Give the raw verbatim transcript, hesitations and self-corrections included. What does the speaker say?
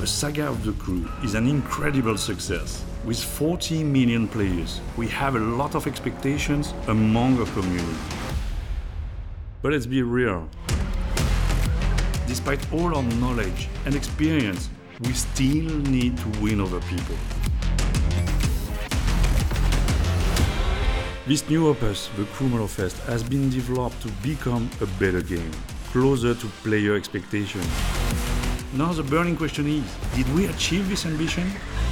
Saga of the Crew is an incredible success. With forty million players, we have a lot of expectations among our community. But let's be real. Despite all our knowledge and experience, we still need to win over people. This new opus, the Crew Motorfest, has been developed to become a better game, closer to player expectations. Now the burning question is, did we achieve this ambition?